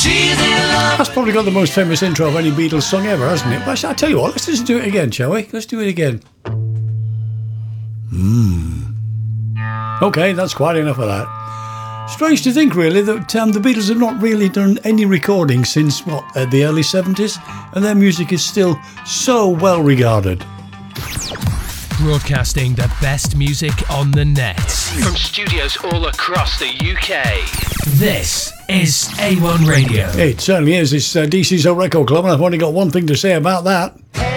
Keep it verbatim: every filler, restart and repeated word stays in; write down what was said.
She's in love. That's probably got the most famous intro of any Beatles song ever, hasn't it? But I tell you what, let's just do it again, shall we? Let's do it again. Hmm. Okay, that's quite enough of that. Strange to think, really, that um, the Beatles have not really done any recording since, what, uh, the early seventies? And their music is still so well regarded. Broadcasting the best music on the net. From studios all across the U K. This is A one Radio. It certainly is. It's uh, D C's Record Club, and I've only got one thing to say about that.